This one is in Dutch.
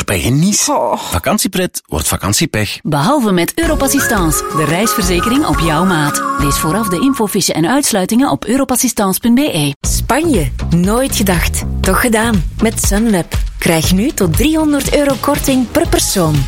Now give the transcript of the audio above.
pech in Nice. Vakantiepret wordt vakantiepech. Behalve met Europassistance, de reisverzekering op jouw maat. Lees vooraf de infofiche en uitsluitingen op europassistance.be. Spanje, nooit gedacht. Toch gedaan. Met Sunweb. Krijg nu tot €300 korting per persoon.